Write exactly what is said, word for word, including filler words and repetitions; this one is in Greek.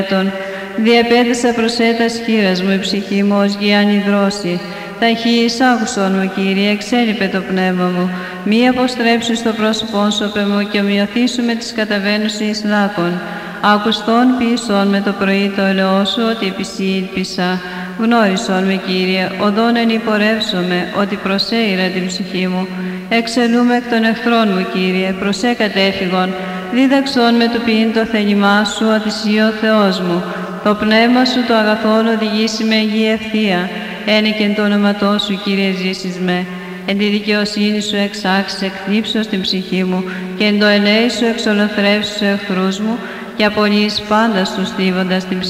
Διαπέτασα προς έτας χείρας μου, η ψυχή μου ως γη δρόση. Ταχύ εισάγουσον μου, Κύριε, εξέλιπε το πνεύμα μου. Μη αποστρέψει στο πρόσωπόν σου, πε μου, και ομοιωθήσου με τις καταβαίνουσες λάκων. Ακουστών ποιησόν με το πρωί το ελαιό σου, ότι επισήλπισα. Γνώρισον με, Κύριε, οδόν εν υπορεύσομαι, ότι προσέειρα την ψυχή μου. Εξελούμε εκ των εχθρών μου, Κύριε, προσέ κατέφυγον. Δίδαξον με το ποιήν το θέλημά σου, ότι εσύ ο Θεός μου. Το πνεύμα σου το αγαθόν οδηγήσει με γη ευθεία. Ένεκεν το όνοματό σου, Κύριε, ζήσεις με. Εν τη δικαιοσύνη σου εξάξεις εκνύψω στην ψυχή μου, και εν το ελέη σου εξολοθρεύσεις τους εχθρούς μου, και απολύεις πάντα στους θύβοντας την ψυχή.